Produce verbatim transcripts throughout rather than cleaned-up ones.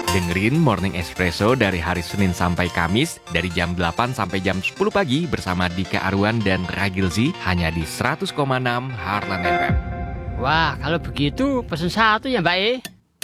Dengerin Morning Espresso dari hari Senin sampai Kamis dari jam delapan sampai jam sepuluh pagi bersama Dika Arwan dan Ragilzi hanya di seratus koma enam Heartland F M. Wah, kalau begitu pesen satu ya Mbak E.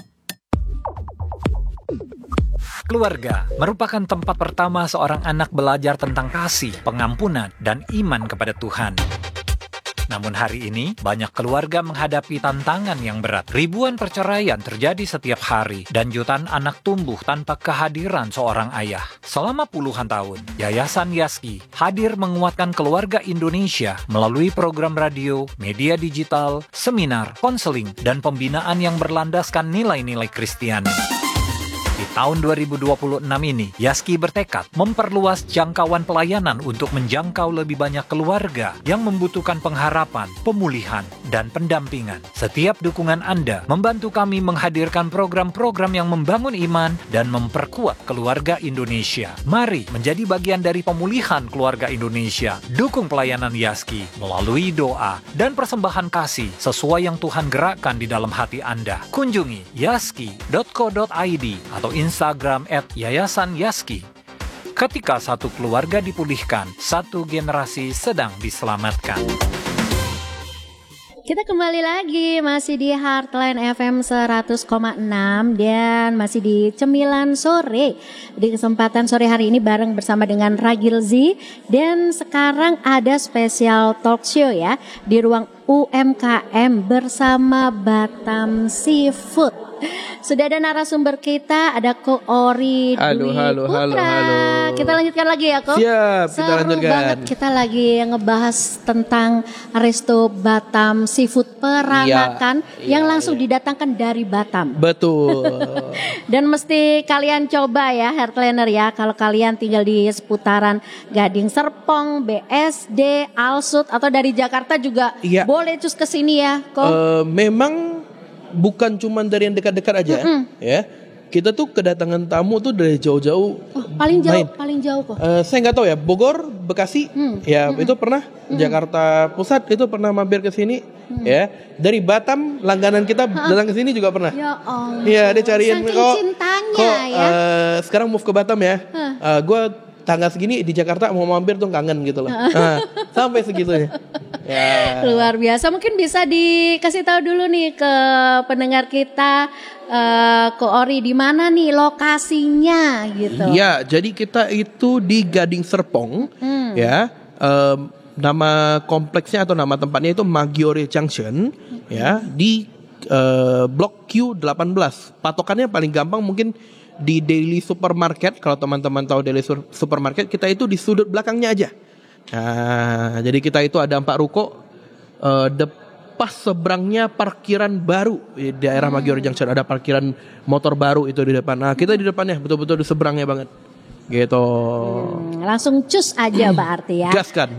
Keluarga merupakan tempat pertama seorang anak belajar tentang kasih, pengampunan, dan iman kepada Tuhan. Namun hari ini, banyak keluarga menghadapi tantangan yang berat. Ribuan perceraian terjadi setiap hari, dan jutaan anak tumbuh tanpa kehadiran seorang ayah. Selama puluhan tahun, Yayasan Yaski hadir menguatkan keluarga Indonesia melalui program radio, media digital, seminar, konseling, dan pembinaan yang berlandaskan nilai-nilai Kristiani. Di tahun dua ribu dua puluh enam ini, Yaski bertekad memperluas jangkauan pelayanan untuk menjangkau lebih banyak keluarga yang membutuhkan pengharapan, pemulihan, dan pendampingan. Setiap dukungan Anda membantu kami menghadirkan program-program yang membangun iman dan memperkuat keluarga Indonesia. Mari menjadi bagian dari pemulihan keluarga Indonesia. Dukung pelayanan Yaski melalui doa dan persembahan kasih sesuai yang Tuhan gerakkan di dalam hati Anda. Kunjungi yaski dot co dot i d atau Instagram at Yayasan Yaski. Ketika satu keluarga dipulihkan, satu generasi sedang diselamatkan. Kita kembali lagi masih di Heartland F M seratus koma enam dan masih di Cemilan Sore. Di kesempatan sore hari ini bareng bersama dengan Ragilzi, dan sekarang ada spesial talk show ya di ruang U M K M bersama Batam Seafood. Sudah ada narasumber kita, ada Ko Ori Aduh, Dwi halo, Putra. halo, halo. Kita lanjutkan lagi ya, Ko. Siap, kita Seru lanjutkan. banget, kita lagi ngebahas tentang Resto Batam Seafood Peranakan Iya, yang iya, langsung iya. didatangkan dari Batam. Betul. Dan mesti kalian coba ya, Heartlander ya, kalau kalian tinggal di seputaran Gading Serpong, B S D, Alsut, atau dari Jakarta juga Iya. boleh cus ke sini ya, Ko. Eh, memang bukan cuma dari yang dekat-dekat aja, ya. Kita tuh kedatangan tamu tuh dari jauh-jauh. Oh, paling jauh, main. paling jauh kok. Eh, saya nggak tahu ya, Bogor, Bekasi, Hmm. ya itu pernah. Jakarta Pusat itu pernah mampir ke sini, ya. Dari Batam langganan kita datang ke sini juga pernah. Ya Allah. Iya, dia cariin Saking kok. cintanya kok, ya. eh, sekarang move ke Batam ya. Eh, gue tanggal segini di Jakarta mau mampir tuh kangen gitu loh. Nah, sampai segitunya. Ya. Luar biasa. Mungkin bisa dikasih tahu dulu nih ke pendengar kita, uh, Ko Ori, di mana nih lokasinya gitu. Iya, jadi kita itu di Gading Serpong, Hmm. ya. Em, nama kompleksnya atau nama tempatnya itu Maggiore Junction, ya, di eh, Blok Q delapan belas. Patokannya paling gampang mungkin di Daily Supermarket. Kalau teman-teman tahu Daily Sur- Supermarket, kita itu di sudut belakangnya aja. Nah, jadi kita itu ada empat ruko. Eh, de- pas seberangnya parkiran baru di daerah Maggiore Junction, ada parkiran motor baru itu di depan. Nah, kita di depannya, betul-betul di seberangnya banget. Gitu. Hmm, langsung cus aja berarti ya. Gas kan?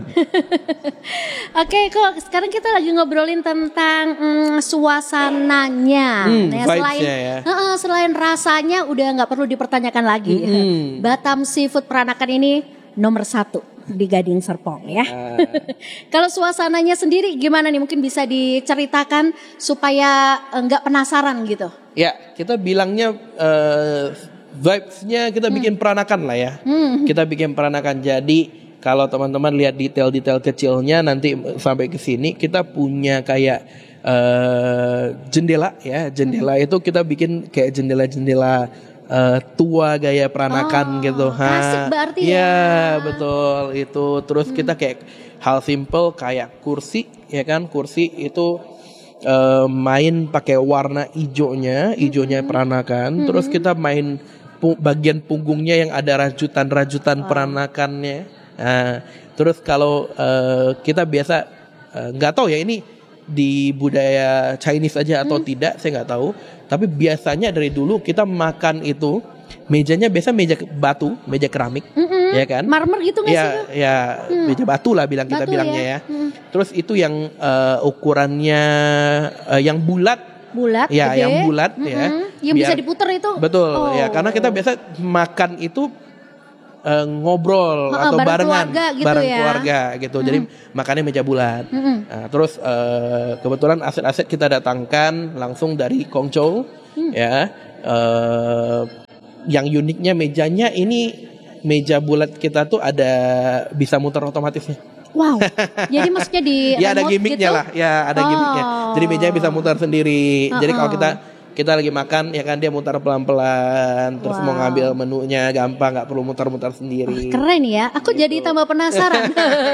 Oke, kok sekarang kita lagi ngobrolin tentang mm, suasananya. Hmm, Nah, vibes-nya selain ya. Heeh, selain rasanya udah nggak perlu dipertanyakan lagi. Mm-mm. Batam Seafood Peranakan ini nomor satu di Gading Serpong ya. Ah. Kalau suasananya sendiri gimana nih? Mungkin bisa diceritakan supaya eh, nggak penasaran gitu. Ya, kita bilangnya eh, vibes-nya kita bikin peranakan lah ya. Kita bikin peranakan. Jadi kalau teman-teman lihat detail-detail kecilnya nanti sampai ke sini, kita punya kayak eh, jendela ya. Jendela itu kita bikin kayak jendela-jendela eh, tua gaya peranakan Oh, gitu. klasik berarti ya. Iya, betul itu. Terus kita kayak hal simple kayak kursi ya kan. Kursi itu eh, main pakai warna hijaunya, hijaunya peranakan. Terus kita main pu- bagian punggungnya yang ada rajutan-rajutan peranakannya. Nah, terus kalau eh, kita biasa eh, nggak tahu ya ini di budaya Chinese aja atau tidak, saya nggak tahu. Tapi biasanya dari dulu kita makan itu mejanya biasa meja batu, meja keramik, ya kan? Marmer gitu nggak Ya, sih? ya meja batu lah bilang kita Batu bilangnya ya. ya. Terus itu yang eh, ukurannya eh, yang bulat. Bulat, Ya, gede. yang bulat ya. Mm-mm. Yang bisa Biar- diputer itu. Betul, Oh. ya karena kita biasa makan itu eh, ngobrol Heeh, atau bareng barengan keluarga gitu bareng ya. keluarga gitu. Jadi makannya meja bulat. Nah, terus eh, kebetulan aset-aset kita datangkan langsung dari Kongchow, ya. Eh, yang uniknya mejanya ini meja bulat kita tuh ada bisa muter otomatisnya. Wow. Jadi maksudnya di Ya ada remote gimmicknya gitu? lah, ya ada Oh. gimmicknya. Jadi mejanya bisa muter sendiri. Jadi kalau Uh-uh. kita kita lagi makan ya kan dia mutar pelan-pelan, terus mau Wow. ngambil menunya gampang, nggak perlu muter-muter sendiri. Keren ya, aku jadi tambah penasaran.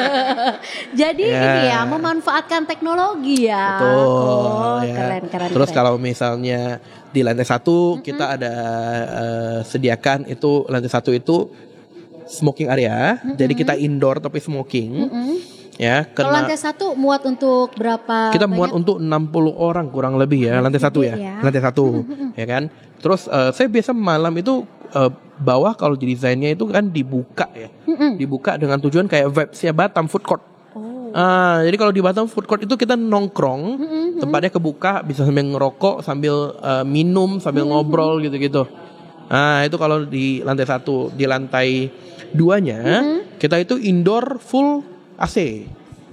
Jadi Ya. ini ya memanfaatkan teknologi ya. Betul. Oh, ya. keren keren. Terus keren. kalau misalnya di lantai satu kita ada eh, sediakan itu lantai satu itu smoking area, jadi kita indoor tapi smoking. Mm-mm. Ya, Kalau kena lantai satu muat untuk berapa? kita banyak? muat untuk enam puluh orang kurang lebih ya, lantai satu ya. ya. Lantai satu, ya kan. Terus eh, saya biasa malam itu eh, bawah kalau di desainnya itu kan dibuka ya. Mm-mm. Dibuka dengan tujuan kayak vibes-nya Batam food court. Oh. Ah, jadi kalau di Batam food court itu kita nongkrong, tempatnya kebuka, bisa sambil ngerokok, sambil eh, minum, sambil ngobrol gitu-gitu. Ah, itu kalau di lantai satu. Di lantai duanya kita itu indoor full A C.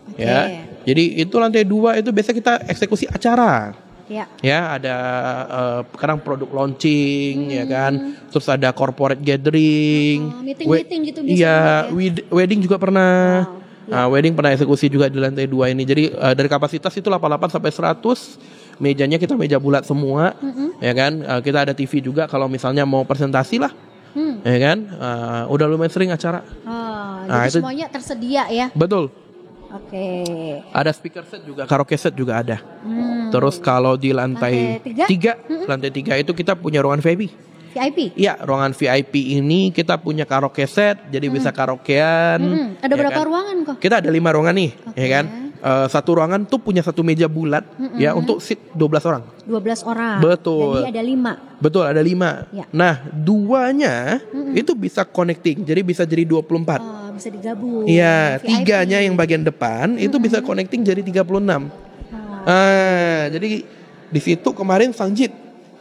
Ya. Jadi itu lantai dua itu biasa kita eksekusi acara. Ya. Ya, ada eh, kadang produk launching ya kan. Terus ada corporate gathering. Oh, meeting-meeting gitu bisa Iya, juga ya? wed- wedding juga pernah. Nah, wedding pernah eksekusi juga di lantai dua ini. Jadi eh, dari kapasitas itu delapan puluh delapan sampai seratus. Mejanya kita meja bulat semua. Ya kan? Eh, kita ada T V juga kalau misalnya mau presentasi lah. Hmm. Ya kan? Eh, udah lumayan sering acara. Oh, Nah, jadi itu- semuanya tersedia ya. Betul. Oke. Ada speaker set juga, karaoke set juga ada. Hmm. Terus kalau di lantai, Lantai tiga? tiga, lantai tiga itu kita punya ruangan V I P. V I P. Iya, ruangan V I P ini kita punya karaoke set, jadi bisa karaokean. Hmm. Ada ya berapa kan? ruangan kok? Kita ada lima ruangan nih, Oke. ya kan? Eh, satu ruangan tuh punya satu meja bulat, ya untuk seat dua belas orang. dua belas orang. Betul. Jadi ada lima. Betul, ada lima. Ya. Nah, duanya itu bisa connecting, jadi bisa jadi dua puluh empat. Oh, bisa digabung. Iya, V I P. tiganya yang bagian depan itu bisa connecting jadi tiga puluh enam. Oh. Ah, jadi di situ kemarin Sangjit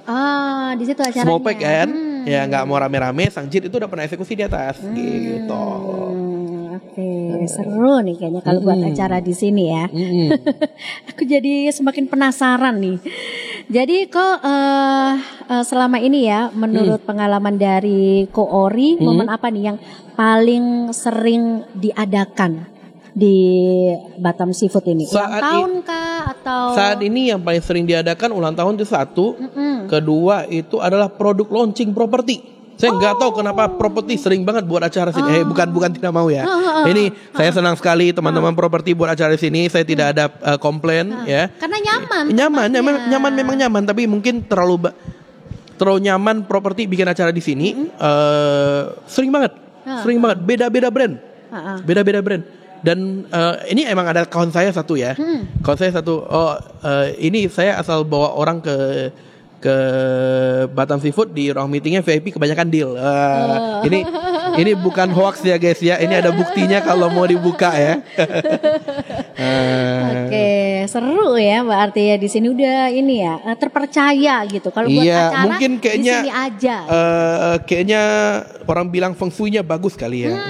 Ah, di situ acaranya. small pack kan, Hmm. ya nggak mau rame-rame, Sangjit itu udah pernah eksekusi di atas, gitu. Hmm, Oke, seru nih kayaknya kalau buat acara di sini ya. Mm-mm. Aku jadi semakin penasaran nih. Jadi kok eh, eh, selama ini ya, menurut Hmm. pengalaman dari Ko Ori, momen apa nih yang paling sering diadakan di Batam Seafood ini? Ulang Saat i- tahun kah atau? Saat ini yang paling sering diadakan ulang tahun itu satu, Mm-mm. kedua itu adalah produk launching properti. Saya nggak tahu kenapa properti sering banget buat acara sini. Eh bukan bukan tidak mau ya. Ini saya senang sekali teman-teman properti buat acara di sini. Saya tidak ada eh, komplain ya. Karena nyaman. Nyaman, tempatnya. nyaman, nyaman memang nyaman. Tapi mungkin terlalu ba- terlalu nyaman properti bikin acara di sini. eh, sering banget, Ah. sering banget. Beda-beda brand, Ah-ah. beda-beda brand. Dan eh, ini emang ada kawan saya satu ya. Kawan saya satu. Oh eh, ini saya asal bawa orang ke ke Batam Seafood di ruang meetingnya V I P kebanyakan deal. Ah, Ini ini bukan hoax ya guys ya. Ini ada buktinya kalau mau dibuka ya. Ah. Oke, seru ya berarti ya di sini udah ini ya eh, terpercaya gitu. Kalau buat Iya, acara mungkin kayaknya di sini aja. eh, kayaknya orang bilang feng shui-nya bagus kali ya.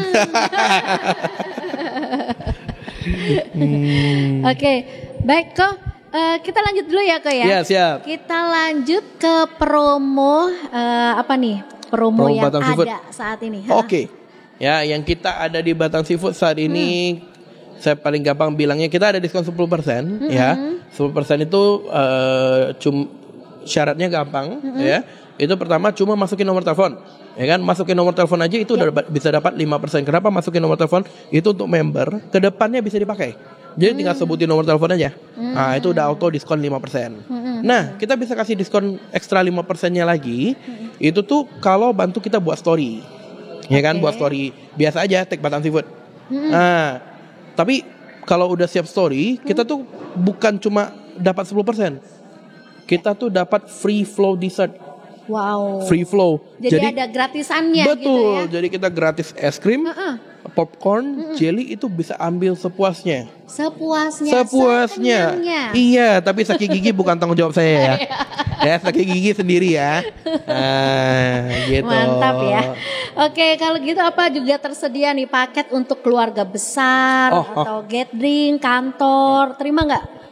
Hmm. Oke, baik kok. Eh, kita lanjut dulu ya kok ya. Iya, siap. Kita lanjut ke promo eh, apa nih? Promo, Promo yang Batam ada Seafood. saat ini. Oke. Ya, yang kita ada di Batam Seafood saat ini saya paling gampang bilangnya kita ada diskon sepuluh persen ya. sepuluh persen itu eh, cum syaratnya gampang ya. Itu pertama cuma masukin nomor telepon. Ya kan, masukin nomor telepon aja itu udah dapat- bisa dapat lima persen. Kenapa masukin nomor telepon? Itu untuk member, kedepannya bisa dipakai. Jadi tinggal sebutin nomor telepon aja. Nah, itu udah auto diskon lima persen. Nah, kita bisa kasih diskon ekstra lima persennya lagi. Itu tuh kalau bantu kita buat story. Ya kan, buat story biasa aja tag Batam Seafood. Nah, tapi kalau udah siap story, kita tuh bukan cuma dapat sepuluh persen. Kita tuh dapat free flow dessert. Wow. Free flow. Jadi, ada gratisannya betul. gitu ya. Jadi kita gratis es krim, Heeh. popcorn, jelly itu bisa ambil sepuasnya. Sepuasnya. Sepuasnya. sekenyangnya. Iya, tapi sakit gigi bukan tanggung jawab saya ya. Ya, sakit gigi sendiri ya. Nah, gitu. Mantap ya. Oke, kalau gitu apa juga tersedia nih paket untuk keluarga besar Oh, oh. atau gathering, kantor, terima nggak?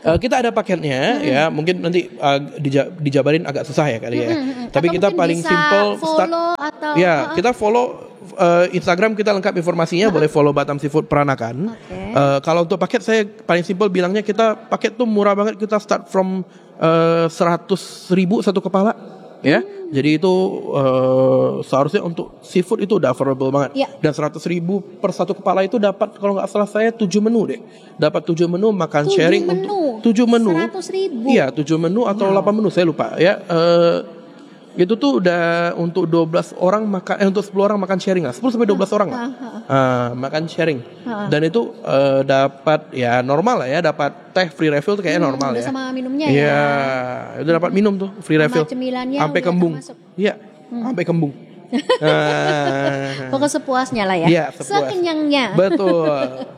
Uh, kita ada paketnya ya, mungkin nanti uh, dija- dijabarin agak susah ya kali ya. Mm-mm. Tapi Atau kita mungkin paling bisa simple start. follow atau Ya, uh-uh. kita follow uh, Instagram kita lengkap informasinya, boleh follow Batam Seafood Peranakan. Oke. Uh, kalau untuk paket saya paling simple bilangnya kita paket tuh murah banget, kita start from uh, seratus ribu satu kepala. Ya, Hmm. jadi itu uh, seharusnya untuk seafood itu udah affordable banget. Ya. Dan seratus ribu per satu kepala itu dapat kalau nggak salah saya tujuh menu deh. Dapat tujuh menu makan Tujuh sharing menu? untuk tujuh menu. seratus ribu? Iya, tujuh menu atau delapan menu saya lupa ya. Uh, itu tuh udah untuk dua belas orang makan, eh untuk sepuluh orang makan sharing lah, sepuluh sampai dua belas orang lah. Ah, makan sharing. Dan itu uh, dapat ya normal lah ya, dapat teh free refill tuh kayaknya normal udah ya. sama minumnya ya. Iya, itu dapat minum tuh free Sama refill. cemilannya Sampai udah kembung. termasuk. Iya, sampai kembung. Ah. Pokoknya sepuasnya lah ya. Iya, sepuas. Sekenyangnya. Betul.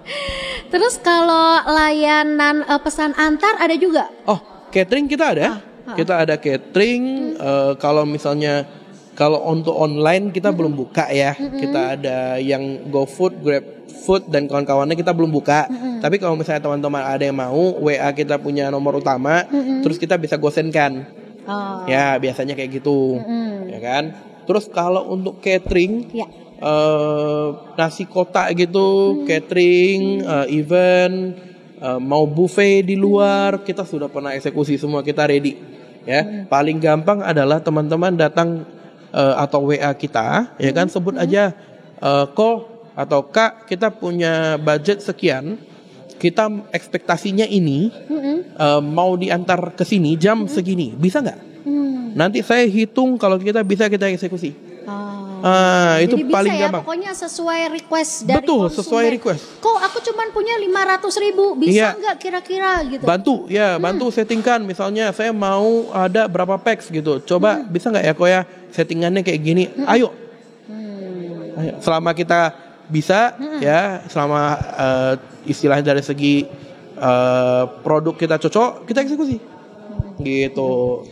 Terus kalau layanan eh, pesan antar ada juga? Oh, catering kita ada. Ah, ah. Kita ada catering. eh, kalau misalnya kalau untuk online kita belum buka ya. Kita ada yang GoFood, GrabFood dan kawan-kawannya kita belum buka. Tapi kalau misalnya teman-teman ada yang mau, W A kita punya nomor utama, terus kita bisa gosenkan. Oh. Ya, biasanya kayak gitu. Ya kan? Terus kalau untuk catering, Ya. eh, nasi kotak gitu, catering, eh, event, eh, mau buffet di luar, kita sudah pernah eksekusi semua, kita ready. Ya, paling gampang adalah teman-teman datang eh, atau W A kita, ya kan, sebut aja eh, call atau Kak, kita punya budget sekian, kita ekspektasinya ini, eh, mau diantar ke sini jam segini, bisa nggak? Hmm. Nanti saya hitung kalau kita bisa kita eksekusi. Oh. Ah, itu Jadi bisa paling ya, gampang. pokoknya sesuai request dari Betul, konsumen. sesuai request. Kok aku cuman punya lima ratus ribu, bisa Iya. nggak kira-kira gitu? Bantu ya, bantu settingkan. Misalnya saya mau ada berapa packs gitu. Coba bisa nggak ya kok ya settingannya kayak gini. Ayo. Ayo. Selama kita bisa ya, selama eh, istilahnya dari segi eh, produk kita cocok, kita eksekusi. Gitu.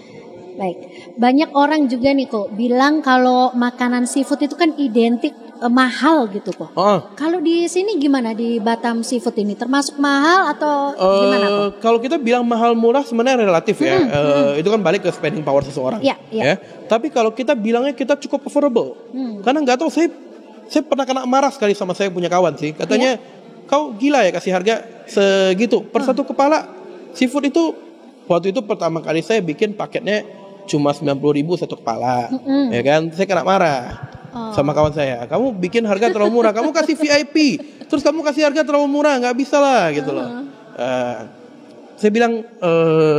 Baik, banyak orang juga nih kok bilang kalau makanan seafood itu kan identik eh, mahal gitu kok. Oh. Kalau di sini gimana di Batam Seafood ini termasuk mahal atau gimana kok? Eh, kalau kita bilang mahal murah sebenarnya relatif ya. Eh, Itu kan balik ke spending power seseorang. Iya, iya. Ya. Tapi kalau kita bilangnya kita cukup affordable. Karena nggak tahu saya saya pernah kena marah sekali sama saya punya kawan sih. Katanya kau gila ya kasih harga segitu per satu kepala seafood itu. Waktu itu pertama kali saya bikin paketnya cuma sembilan puluh ribu satu kepala. Ya kan? Saya kena marah. Sama kawan saya, kamu bikin harga terlalu murah, kamu kasih V I P, terus kamu kasih harga terlalu murah, nggak bisa lah gitu loh. Uh, saya bilang uh,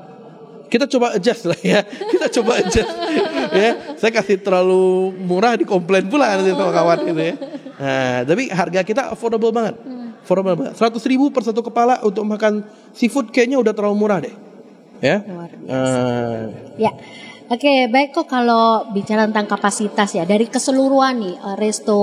kita coba adjust lah ya, kita coba adjust. Ya, saya kasih terlalu murah dikomplain pula nanti sama kawan gitu ya. Nah, tapi harga kita affordable banget, affordable banget. Seratus ribu per satu kepala untuk makan seafood kayaknya udah terlalu murah deh. Ya. Luar biasa. Uh, Ya, oke baik kok kalau bicara tentang kapasitas ya dari keseluruhan nih eh, resto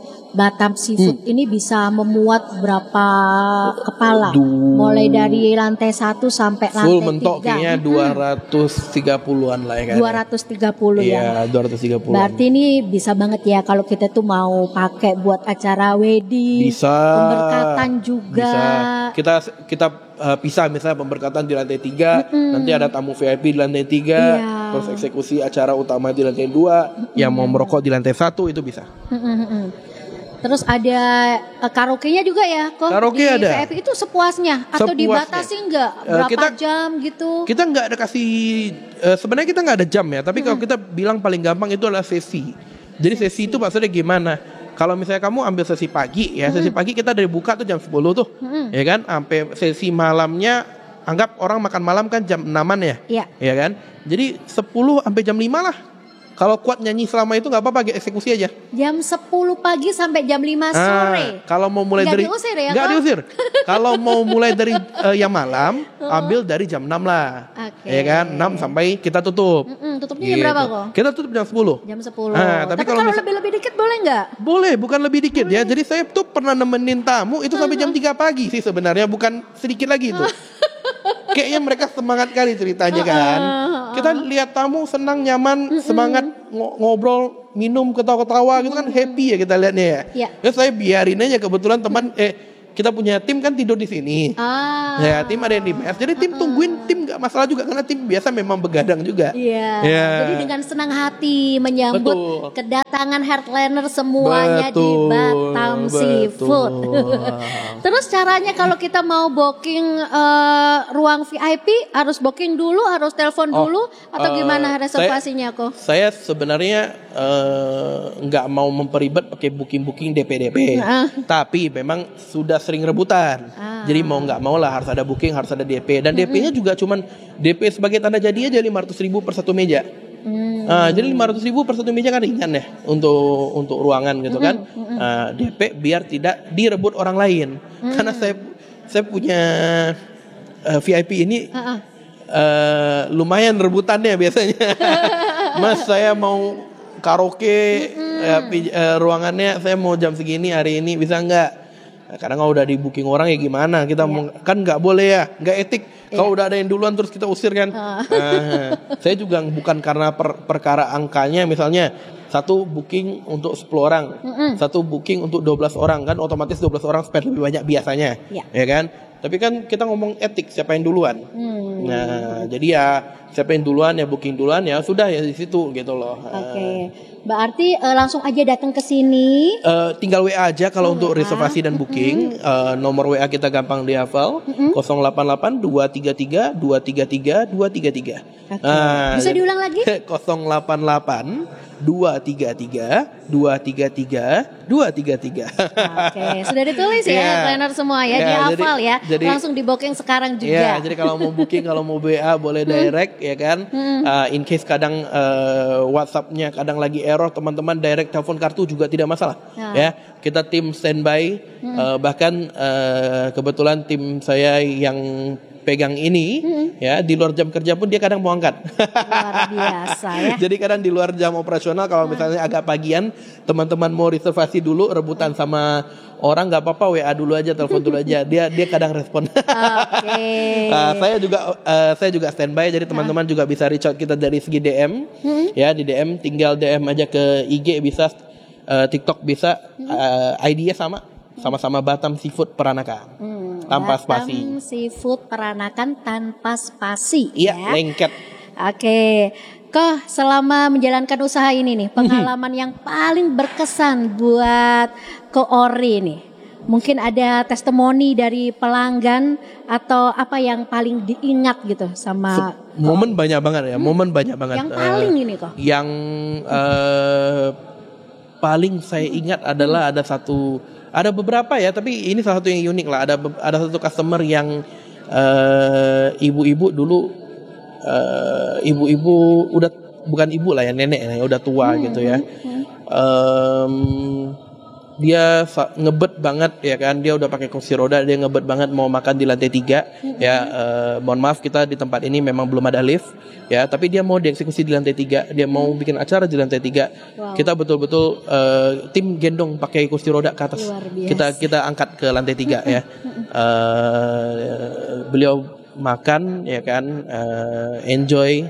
Batam Seafood ini bisa memuat berapa kepala? Du- Mulai dari lantai satu sampai lantai full mentok tiga. kayaknya dua ratus tiga puluhan lah ya kan. dua ratus tiga puluh ya. Iya, dua ratus tiga puluh. Berarti ini bisa banget ya kalau kita tuh mau pakai buat acara wedding, Bisa. pemberkatan juga. Bisa. Kita kita uh, pisah misalnya pemberkatan di lantai tiga, nanti ada tamu V I P di lantai tiga, Iya. terus eksekusi acara utama di lantai dua, yang mau merokok di lantai satu itu bisa. Mm-mm-mm. Terus ada eh, karaoke-nya juga ya kok? Karaoke di ada. V I P itu sepuasnya atau Sepuasnya. dibatasi nggak? Eh, Berapa kita- jam gitu? Kita nggak ada kasih, eh, sebenarnya kita nggak ada jam ya, tapi kalau kita bilang paling gampang itu adalah sesi. Jadi sesi itu maksudnya gimana? Kalau misalnya kamu ambil sesi pagi ya, sesi pagi kita dari buka tuh jam sepuluh tuh, ya kan? Sampai sesi malamnya, anggap orang makan malam kan jam enaman ya, Iya. ya kan? Jadi sepuluh sampai jam lima lah. Kalau kuat nyanyi selama itu nggak apa-apa, eksekusi aja. Jam sepuluh pagi sampai jam lima Ah, sore. kalau mau mulai Nggak dari diusir ya, nggak Kak? diusir. Kalau mau mulai dari eh, yang malam, ambil dari jam enam lah. Oke. Ya kan? enam sampai kita tutup. Mm-mm, tutupnya jam berapa kok? Kita tutup jam sepuluh. Jam sepuluh. Ah, tapi tapi kalau kalau misal- lebih-lebih dikit boleh nggak? Boleh, bukan lebih dikit ya. Jadi saya tuh pernah nemenin tamu itu sampai jam tiga pagi sih sebenarnya, bukan sedikit lagi itu. Kayaknya mereka semangat kali ceritanya kan. Kita lihat tamu senang, nyaman, semangat ngo- ngobrol, minum, ketawa-ketawa gitu kan happy ya kita lihatnya ya. Iya. Terus saya biarin aja, kebetulan teman eh kita punya tim kan tidur di sini. Ah. Ya, tim ada yang di mes. Jadi tim tungguin, tim nggak masalah juga karena tim biasa memang begadang juga. Iya. Ya. Jadi dengan senang hati menyambut Betul. kedatangan Heartliner semuanya di Betul, Batam betul. Seafood. Terus caranya kalau kita mau booking eh, ruang V I P harus booking dulu, harus telepon Oh, dulu atau eh, gimana reservasinya kok? Saya sebenarnya eh, nggak mau memperibet pakai booking-booking D P D P. Ah. Tapi memang sudah sering rebutan. Ah. Jadi mau nggak mau lah harus ada booking, harus ada D P. Dan D P-nya juga cuman D P sebagai tanda jadi aja lima ratus ribu per satu meja. Hmm. Ah, jadi lima ratus ribu per satu meja kan ringan ya untuk untuk ruangan gitu kan. Ah, D P biar tidak direbut orang lain. Karena saya saya punya eh, V I P ini Ah, ah. eh, lumayan rebutannya biasanya. Mas saya mau karaoke eh, pi- eh, ruangannya saya mau jam segini hari ini bisa nggak? Nah, kadang kalau udah di booking orang ya gimana? Kita mau, kan nggak boleh ya, nggak etik. Kalau udah ada yang duluan terus kita usir kan. Nah, saya juga bukan karena per- perkara angkanya, misalnya satu booking untuk sepuluh orang, satu booking untuk dua belas orang kan otomatis dua belas orang spend lebih banyak biasanya, Ya. ya kan? Tapi kan kita ngomong etik siapa yang duluan. Hmm. Nah, jadi ya siapa yang duluan ya booking duluan ya sudah ya di situ gitu loh. Oke. Berarti eh, langsung aja datang ke sini. Eh, tinggal W A aja kalau untuk reservasi dan booking. Eh, nomor W A kita gampang dihafal. nol delapan delapan dua tiga tiga dua tiga tiga dua tiga tiga. Oke. Bisa diulang lagi? nol delapan delapan dua tiga tiga dua tiga tiga dua tiga tiga. Oke, sudah ditulis ya, Iya. planner semua ya, Iya, dihafal jadi- ya. jadi- Langsung di booking sekarang juga. Ya, jadi kalau mau booking, kalau mau W A boleh direct ya kan. Uh, in case kadang uh, WhatsApp-nya kadang lagi error, teman-teman direct telepon kartu juga tidak masalah. Ah. Ya, kita tim standby. Uh, bahkan uh, kebetulan tim saya yang pegang ini ya di luar jam kerja pun dia kadang mau angkat. Luar biasa ya. Jadi kadang di luar jam operasional kalau misalnya agak pagian teman-teman mau reservasi dulu rebutan sama orang nggak apa-apa W A dulu aja, telepon dulu aja. Dia dia kadang respon. Oke. Uh, saya juga uh, saya juga standby jadi teman-teman juga bisa reach out kita dari segi D M. Ya di D M tinggal D M aja ke I G bisa, uh, TikTok bisa, uh, I D-nya sama sama-sama Batam Seafood Peranakan. Tanpa Batam spasi. Seafood Peranakan tanpa spasi. Iya, ya. lengket. Oke, Koh selama menjalankan usaha ini nih, pengalaman yang paling berkesan buat Ko Ori nih. Mungkin ada testimoni dari pelanggan atau apa yang paling diingat gitu sama Momen banyak banget ya, momen banyak banget. yang Eh, paling ini Koh. Yang eh, paling saya ingat adalah ada satu, ada beberapa ya, tapi ini salah satu yang unik lah. Ada be- ada satu customer yang eh, ibu-ibu dulu, eh, ibu-ibu udah bukan ibu lah ya, nenek ya, udah tua gitu ya. Em, dia sa- ngebet banget ya kan, dia udah pakai kursi roda, dia ngebet banget mau makan di lantai tiga ya. Eh, mohon maaf kita di tempat ini memang belum ada lift ya, tapi dia mau dieksekusi di lantai tiga, dia mau bikin acara di lantai tiga. Wow. Kita betul-betul eh, tim gendong pakai kursi roda ke atas, Luar biasa. kita kita angkat ke lantai tiga ya. Eh, beliau makan ya kan, eh, enjoy.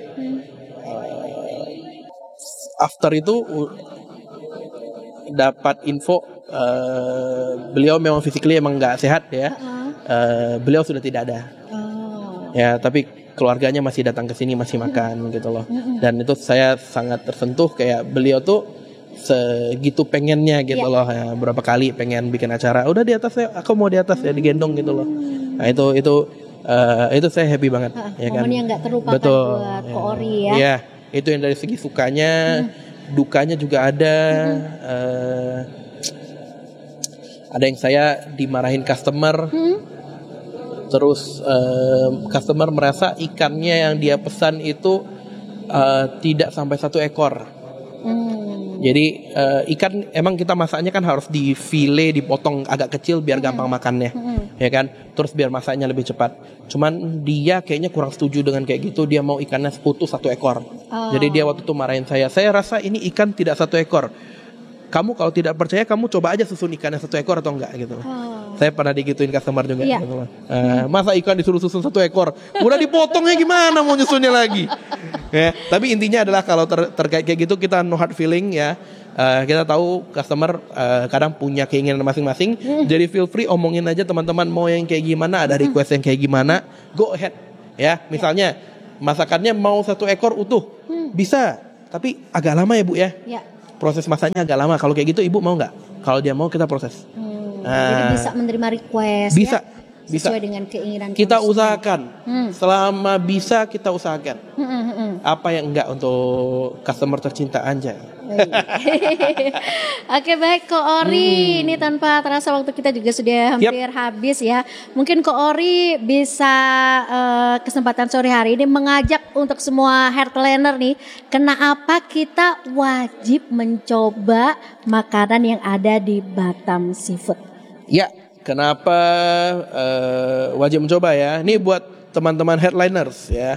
After itu u- dapat info uh, beliau memang physically emang nggak sehat ya. Uh, beliau sudah tidak ada. Oh. Ya, tapi keluarganya masih datang ke sini, masih makan gitu loh. Dan itu saya sangat tersentuh, kayak beliau tuh segitu pengennya gitu loh. Ya, berapa kali pengen bikin acara, udah di atas ya, aku mau di atas ya, digendong gitu loh. Nah, itu itu uh, itu saya happy banget ya kan. Momen yang nggak terlupakan Betul. buat Ko Ori ya. Iya, itu yang dari segi sukanya, dukanya juga ada. Eh, ada yang saya dimarahin customer, terus eh, customer merasa ikannya yang dia pesan itu eh, tidak sampai satu ekor. Hmm. Jadi eh, ikan emang kita masaknya kan harus di file, dipotong agak kecil biar gampang makannya, ya kan. Terus biar masaknya lebih cepat. Cuman dia kayaknya kurang setuju dengan kayak gitu. Dia mau ikannya seputus satu ekor. Jadi dia waktu itu marahin saya. Saya rasa ini ikan tidak satu ekor. Kamu kalau tidak percaya, kamu coba aja susun ikannya satu ekor atau enggak gitu. Saya pernah digituin customer juga. Iya. Gitu loh. Eh, masa ikan disuruh susun satu ekor? Udah dipotongnya gimana mau nyusunnya lagi? Ya, tapi intinya adalah kalau ter- terkait kayak gitu kita no hard feeling ya. Uh, kita tahu customer uh, kadang punya keinginan masing-masing. Hmm. Jadi feel free omongin aja teman-teman mau yang kayak gimana, ada request yang kayak gimana, go ahead. Ya, misalnya masakannya mau satu ekor utuh, hmm. bisa, tapi agak lama ya Bu ya. Ya. Proses masaknya agak lama. Kalau kayak gitu Ibu mau nggak? Kalau dia mau kita proses. Hmm. Nah, jadi bisa menerima request. Bisa. Ya? Bisa. Sesuai dengan keinginan kita konsumen. usahakan hmm. selama bisa kita usahakan hmm, hmm, hmm. apa yang enggak untuk customer tercinta Anja. Oke baik Ko Ori, hmm. ini tanpa terasa waktu kita juga sudah hampir yep. habis ya. Mungkin Ko Ori bisa uh, kesempatan sore hari ini mengajak untuk semua Heartliner nih, kenapa kita wajib mencoba makanan yang ada di Batam Seafood. Ya. Kenapa uh, wajib mencoba ya? Ini buat teman-teman headliners ya.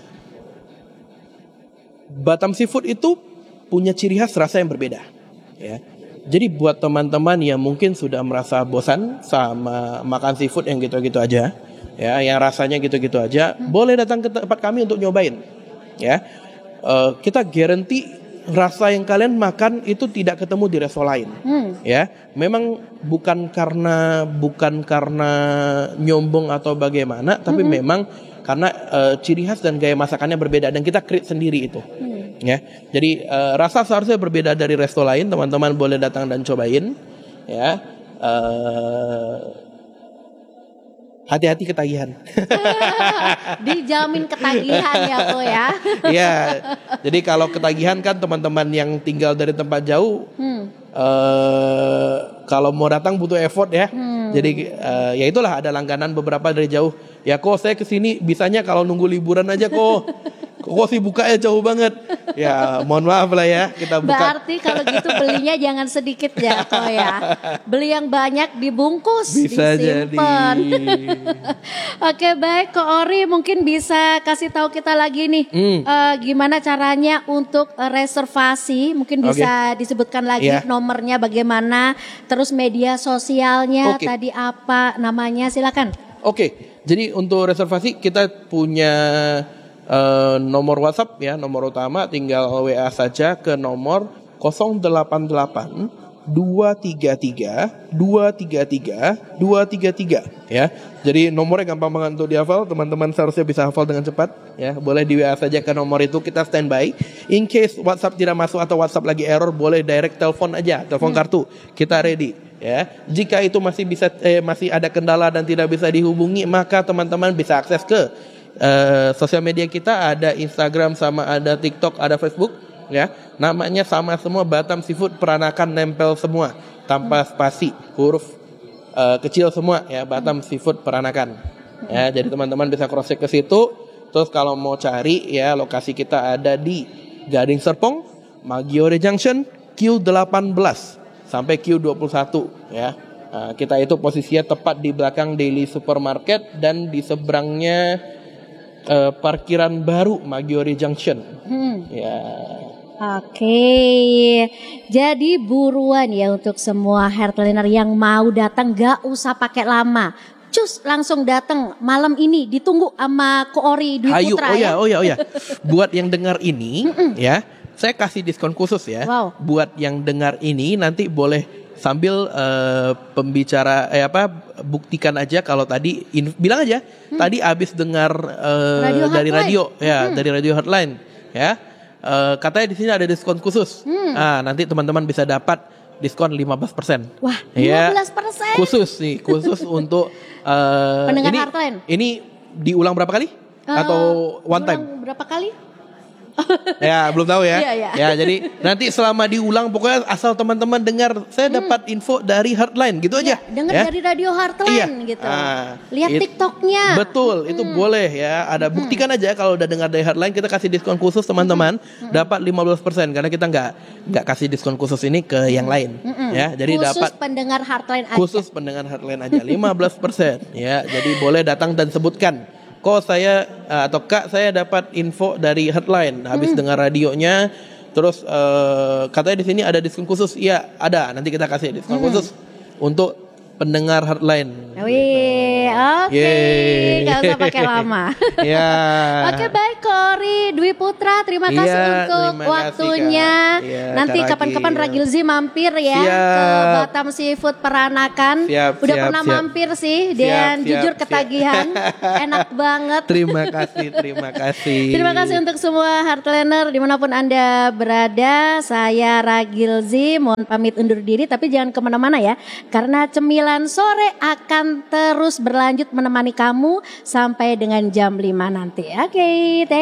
Batam Seafood itu punya ciri khas rasa yang berbeda ya. Jadi buat teman-teman yang mungkin sudah merasa bosan sama makan seafood yang gitu-gitu aja ya, yang rasanya gitu-gitu aja, hmm. boleh datang ke tempat kami untuk nyobain ya. Uh, kita guarantee rasa yang kalian makan itu tidak ketemu di resto lain, hmm. ya. Memang bukan karena bukan karena nyombong atau bagaimana, tapi hmm. memang karena uh, ciri khas dan gaya masakannya berbeda dan kita create sendiri itu, hmm. ya. Jadi uh, rasa seharusnya berbeda dari resto lain. Teman-teman boleh datang dan cobain, ya. Uh, Hati-hati ketagihan. Dijamin ketagihan ya Ko ya. Iya. Jadi kalau ketagihan kan teman-teman yang tinggal dari tempat jauh, hmm. uh, kalau mau datang butuh effort ya. Hmm. Jadi uh, ya itulah ada langganan beberapa dari jauh. Ya kok saya kesini bisanya kalau nunggu liburan aja kok. Kok sih bukanya jauh banget. Ya mohon maaf lah ya kita buka. Berarti kalau gitu belinya jangan sedikit ya Ko ya. Beli yang banyak dibungkus, bisa disimpan. Jadi. Oke baik Ko Ori, mungkin bisa kasih tahu kita lagi nih hmm. uh, gimana caranya untuk uh, reservasi. Mungkin bisa okay. disebutkan lagi yeah. nomornya bagaimana, terus media sosialnya okay. tadi apa namanya, silakan. Oke, okay. Jadi untuk reservasi kita punya Uh, nomor WhatsApp ya, nomor utama tinggal W A saja ke nomor nol delapan delapan dua tiga tiga dua tiga tiga dua tiga tiga ya. Jadi nomornya gampang banget untuk dihafal, teman-teman seharusnya bisa hafal dengan cepat ya. Boleh di W A saja ke nomor itu, kita standby. In case WhatsApp tidak masuk atau WhatsApp lagi error, boleh direct telepon aja, telepon hmm. kartu. Kita ready ya. Jika itu masih bisa eh, masih ada kendala dan tidak bisa dihubungi, maka teman-teman bisa akses ke Uh, sosial media kita, ada Instagram sama ada TikTok, ada Facebook ya. Namanya sama semua, Batam Seafood Peranakan, nempel semua tanpa spasi, huruf uh, kecil semua ya, Batam Seafood Peranakan. Ya, jadi teman-teman bisa cross check ke situ. Terus kalau mau cari ya, lokasi kita ada di Gading Serpong, Maggiore Junction, Q delapan belas sampai Q dua puluh satu ya. Nah, kita itu posisinya tepat di belakang Daily Supermarket dan di seberangnya Uh, parkiran baru Maggiore Junction. Hmm. Ya. Oke, jadi buruan ya untuk semua Heartliner yang mau datang, gak usah pakai lama. Cus langsung datang malam ini, ditunggu sama Ko Ori Dwi Ayu, Putra. Oh ya, oh ya, oh ya. Buat yang dengar ini, ya, saya kasih diskon khusus ya. Wow. Buat yang dengar ini nanti boleh sambil uh, pembicara eh apa buktikan aja kalau tadi in, bilang aja hmm. tadi abis dengar uh, radio dari radio ya, hmm. dari radio Heartline ya, uh, katanya di sini ada diskon khusus. Hmm. Nah, nanti teman-teman bisa dapat diskon lima belas persen. Wah, lima belas persen. Ya, khusus nih, khusus untuk uh, pendengar ini, Heartline. Ini diulang berapa kali? Uh, Atau one time? Berapa kali? Ya belum tahu ya. Iya, iya. Ya jadi nanti selama diulang pokoknya asal teman-teman dengar saya hmm. dapat info dari Heartline gitu aja. Ya, dengar ya. dari radio Heartline iya. gitu. Ah, lihat it, TikToknya. Betul, itu hmm. boleh ya. Ada buktikan hmm. aja kalau udah dengar dari Heartline, kita kasih diskon khusus teman-teman, hmm. dapat lima belas persen karena kita nggak nggak kasih diskon khusus ini ke hmm. yang lain. Hmm. Ya, jadi khusus dapat pendengar Heartline aja. Khusus pendengar Heartline aja lima belas persen ya. Jadi boleh datang dan sebutkan, kok saya atau kak saya dapat info dari Heartline habis hmm. dengar radionya, terus uh, katanya di sini ada diskon khusus. Iya ada, nanti kita kasih diskon hmm. khusus untuk pendengar Heartline. Wih, oke, okay. Gak usah pakai lama. Ya. Oke, baik Kori Dwi Putra, terima kasih Iya, untuk terima kasih, waktunya. Kak. Iya, Nanti Kak kapan-kapan Ragil. Ragilzi mampir ya Siap. ke Batam Seafood Peranakan. Siap, Udah siap, pernah siap. mampir sih Siap, dan siap, jujur siap. ketagihan. Enak banget. Terima kasih, terima kasih. Terima kasih untuk semua Heartlander dimanapun Anda berada. Saya Ragilzi, mohon pamit undur diri tapi jangan kemana-mana ya. Karena Cemilan Sore akan terus berlanjut menemani kamu sampai dengan jam lima nanti. Oke,